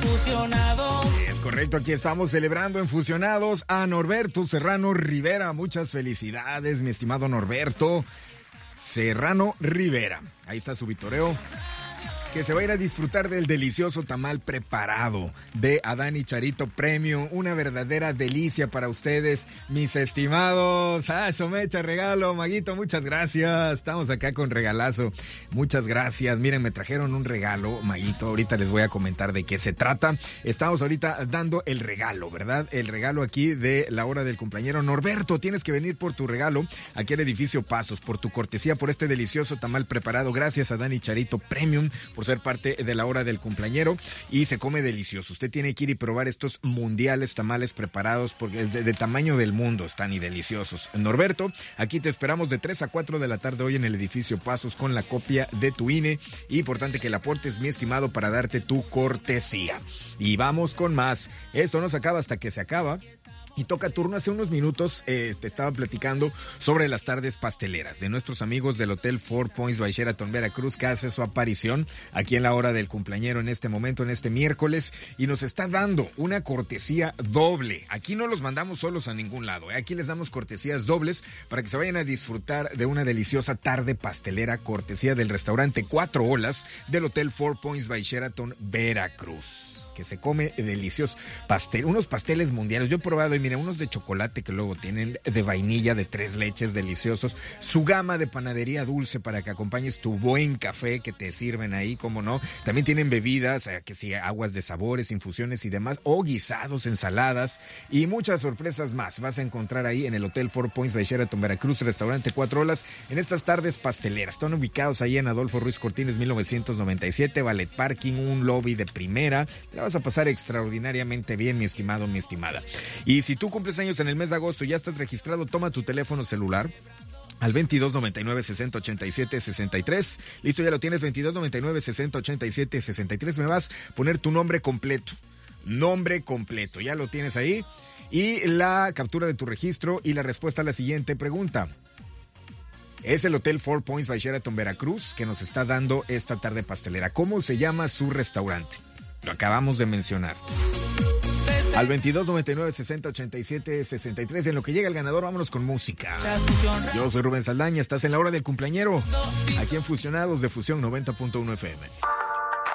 Fusionados. Es correcto, aquí estamos celebrando en Fusionados a Norberto Serrano Rivera. Muchas felicidades, mi estimado Norberto Serrano Rivera. Ahí está su vitoreo, que se va a ir a disfrutar del delicioso tamal preparado de Adán y Charito Premium. Una verdadera delicia para ustedes, mis estimados. Eso me echa regalo, Maguito, muchas gracias. Estamos acá con regalazo. Muchas gracias. Miren, me trajeron un regalo, Maguito. Ahorita les voy a comentar de qué se trata. Estamos ahorita dando el regalo, ¿verdad? El regalo aquí de la hora del cumpleañero. Norberto, tienes que venir por tu regalo aquí al edificio Pasos, por tu cortesía, por este delicioso tamal preparado. Gracias a Adán y Charito Premium por ser parte de la hora del cumpleañero, y se come delicioso. Usted tiene que ir y probar estos mundiales tamales preparados porque es de tamaño del mundo, están y deliciosos. Norberto, aquí te esperamos de 3 a 4 de la tarde hoy en el edificio Pasos con la copia de tu INE. Importante que la aportes, mi estimado, para darte tu cortesía. Y vamos con más. Esto no se acaba hasta que se acaba. Y toca turno. Hace unos minutos te estaba platicando sobre las tardes pasteleras de nuestros amigos del Hotel Four Points by Sheraton Veracruz, que hace su aparición aquí en la hora del cumpleañero en este momento, en este miércoles, y nos está dando una cortesía doble. Aquí no los mandamos solos a ningún lado, aquí les damos cortesías dobles para que se vayan a disfrutar de una deliciosa tarde pastelera, cortesía del restaurante Cuatro Olas del Hotel Four Points by Sheraton Veracruz, que se come deliciosos unos pasteles mundiales. Yo he probado, y mira, unos de chocolate que luego tienen de vainilla, de 3 leches, deliciosos. Su gama de panadería dulce para que acompañes tu buen café que te sirven ahí, cómo no. También tienen bebidas, que sí, aguas de sabores, infusiones y demás, o guisados, ensaladas y muchas sorpresas más. Vas a encontrar ahí en el Hotel Four Points by Sheraton Veracruz, restaurante Cuatro Olas, en estas tardes pasteleras. Están ubicados ahí en Adolfo Ruiz Cortines 1997, valet parking, un lobby de primera. La vas a pasar extraordinariamente bien, mi estimado, mi estimada. Y si tú cumples años en el mes de agosto y ya estás registrado, toma tu teléfono celular al 2299-6087-63. Listo, ya lo tienes, 2299-6087-63. Me vas a poner tu nombre completo. Nombre completo, ya lo tienes ahí. Y la captura de tu registro y la respuesta a la siguiente pregunta. Es el Hotel Four Points by Sheraton Veracruz que nos está dando esta tarde pastelera. ¿Cómo se llama su restaurante? Lo acabamos de mencionar. Al 2299-6087-63. En lo que llega el ganador, vámonos con música. Yo soy Rubén Saldaña, estás en la hora del cumpleañero, aquí en Fusionados de Fusión 90.1 FM.